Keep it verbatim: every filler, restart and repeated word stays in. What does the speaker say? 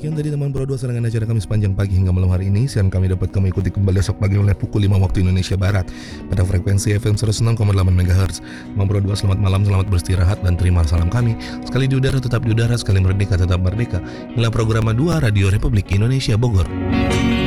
Sekian tadi teman Pro dua serangan acara kami sepanjang pagi hingga malam hari ini. Siaran kami dapat kami ikuti kembali esok pagi mulai pukul lima waktu Indonesia Barat pada frekuensi F M seratus enam koma delapan megahertz. Teman Pro dua selamat malam, selamat beristirahat dan terima salam kami. Sekali di udara tetap di udara, sekali merdeka tetap merdeka. Inilah program dua Radio Republik Indonesia Bogor.